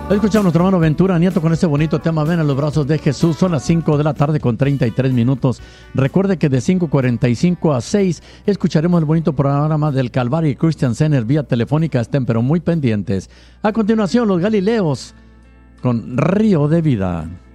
Escuchamos a nuestro hermano Ventura Nieto con este bonito tema, Ven a los brazos de Jesús. Son las 5 de la tarde con 33 minutos. Recuerde que de 5:45 a 6 escucharemos el bonito programa del Calvary Christian Center vía telefónica. Estén pero muy pendientes. A continuación, los Galileos con Río de Vida.